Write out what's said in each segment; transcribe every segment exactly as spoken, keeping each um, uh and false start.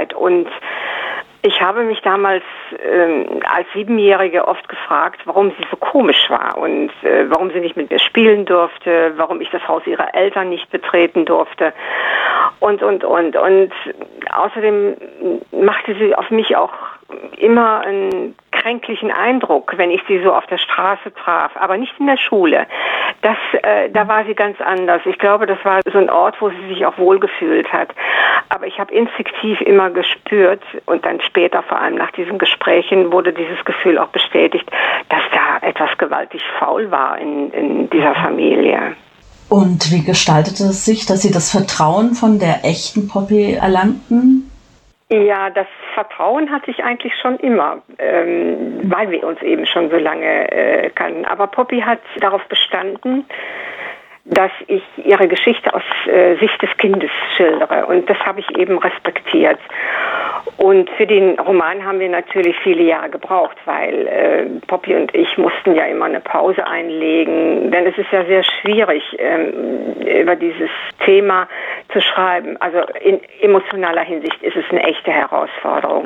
Kindheit. Und ich habe mich damals ähm, als Siebenjährige oft gefragt, warum sie so komisch war und äh, warum sie nicht mit mir spielen durfte, warum ich das Haus ihrer Eltern nicht betreten durfte und, und, und. Und außerdem machte sie auf mich auch immer einen kränklichen Eindruck, wenn ich sie so auf der Straße traf, aber nicht in der Schule. Das, äh, da war sie ganz anders. Ich glaube, das war so ein Ort, wo sie sich auch wohlgefühlt hat. Aber ich habe instinktiv immer gespürt und dann später, vor allem nach diesen Gesprächen, wurde dieses Gefühl auch bestätigt, dass da etwas gewaltig faul war in, in dieser Familie. Und wie gestaltete es sich, dass Sie das Vertrauen von der echten Poppy erlangten? Ja, das Vertrauen hatte ich eigentlich schon immer, ähm, weil wir uns eben schon so lange äh, kannten. Aber Poppy hat darauf bestanden, dass ich ihre Geschichte aus äh, Sicht des Kindes schildere. Und das habe ich eben respektiert. Und für den Roman haben wir natürlich viele Jahre gebraucht, weil äh, Poppy und ich mussten ja immer eine Pause einlegen. Denn es ist ja sehr schwierig, ähm, über dieses Thema zu schreiben. Also in emotionaler Hinsicht ist es eine echte Herausforderung.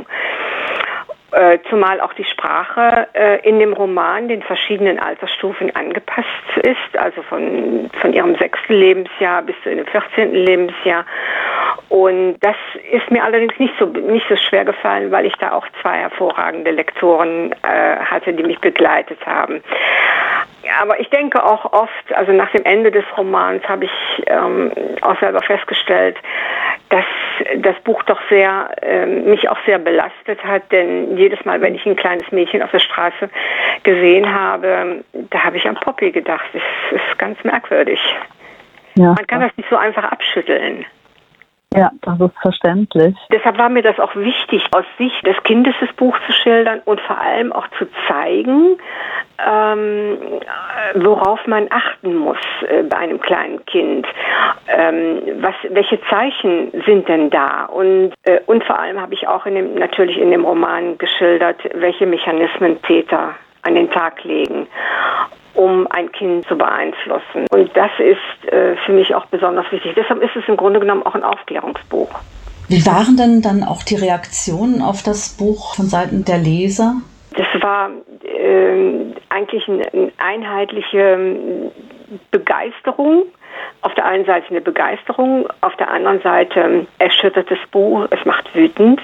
Äh, zumal auch die Sprache äh, in dem Roman den verschiedenen Altersstufen angepasst ist, also von, von ihrem sechsten Lebensjahr bis zu ihrem vierzehnten Lebensjahr. Und das ist mir allerdings nicht so, nicht so schwer gefallen, weil ich da auch zwei hervorragende Lektoren äh, hatte, die mich begleitet haben. Aber ich denke auch oft, also nach dem Ende des Romans habe ich ähm, auch selber festgestellt, dass das Buch doch sehr, ähm, mich auch sehr belastet hat, denn jedes Mal, wenn ich ein kleines Mädchen auf der Straße gesehen habe, da habe ich an Poppy gedacht. Das ist ganz merkwürdig. Ja, man kann das nicht so einfach abschütteln. Ja, das ist verständlich. Deshalb war mir das auch wichtig, aus Sicht des Kindes das Buch zu schildern und vor allem auch zu zeigen, ähm, worauf man achten muss äh, bei einem kleinen Kind. Ähm, was, welche Zeichen sind denn da? Und, äh, und vor allem habe ich auch in dem, natürlich in dem Roman geschildert, welche Mechanismen Täter an den Tag legen, um ein Kind zu beeinflussen. Und das ist äh, für mich auch besonders wichtig. Deshalb ist es im Grunde genommen auch ein Aufklärungsbuch. Wie waren denn dann auch die Reaktionen auf das Buch von Seiten der Leser? Das war äh, eigentlich eine, eine einheitliche Begeisterung. Auf der einen Seite eine Begeisterung, auf der anderen Seite erschüttert das Buch, es macht wütend.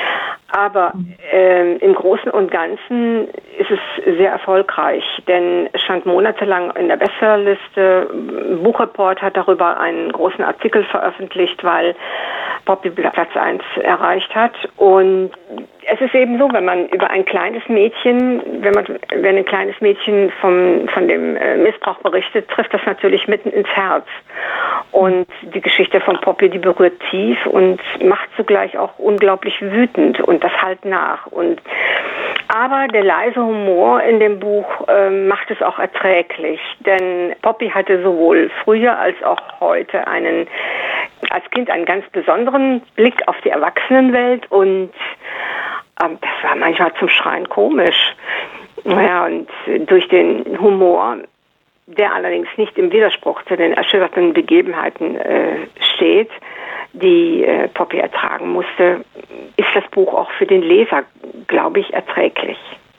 Aber äh, im Großen und Ganzen ist es sehr erfolgreich, denn es stand monatelang in der Bestsellerliste. Buchreport hat darüber einen großen Artikel veröffentlicht, weil Poppy Platz eins erreicht hat. Und es ist eben so, wenn man über ein kleines Mädchen, wenn man, wenn ein kleines Mädchen vom, von dem Missbrauch berichtet, trifft das natürlich mitten ins Herz. Und die Geschichte von Poppy, die berührt tief und macht zugleich auch unglaublich wütend und das halt nach. Und aber der leise Humor in dem Buch äh, macht es auch erträglich, denn Poppy hatte sowohl früher als auch heute einen, als Kind einen ganz besonderen Blick auf die Erwachsenenwelt und ähm, das war manchmal zum Schreien komisch. Naja, und durch den Humor, der allerdings nicht im Widerspruch zu den erschütternden Begebenheiten äh, steht, die äh, Poppy ertragen musste, ist das Buch auch für den Leser, glaube ich, erträglich.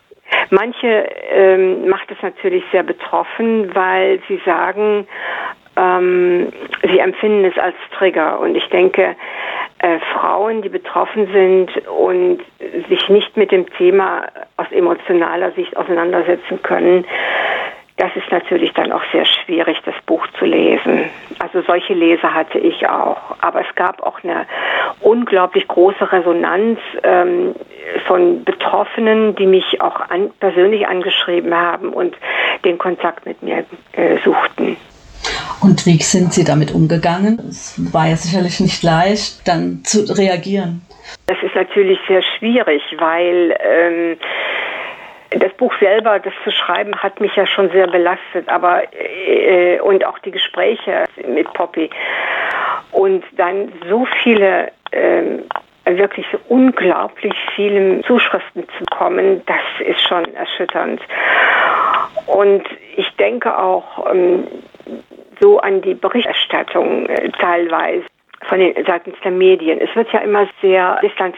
Manche ähm, macht es natürlich sehr betroffen, weil sie sagen, ähm, sie empfinden es als Trigger. Und ich denke, äh, Frauen, die betroffen sind und sich nicht mit dem Thema aus emotionaler Sicht auseinandersetzen können, das ist natürlich dann auch sehr schwierig, das Buch zu lesen. Also solche Leser hatte ich auch. Aber es gab auch eine unglaublich große Resonanz ähm, von Betroffenen, die mich auch an, persönlich angeschrieben haben und den Kontakt mit mir äh, suchten. Und wie sind Sie damit umgegangen? Es war ja sicherlich nicht leicht, dann zu reagieren. Das ist natürlich sehr schwierig, weil ähm, das Buch selber, das zu schreiben, hat mich ja schon sehr belastet, aber äh, und auch die Gespräche mit Poppy und dann so viele äh, wirklich so unglaublich viele Zuschriften zu bekommen, das ist schon erschütternd. Und ich denke auch ähm, so an die Berichterstattung äh, teilweise von den seitens der Medien. Es wird ja immer sehr distanziert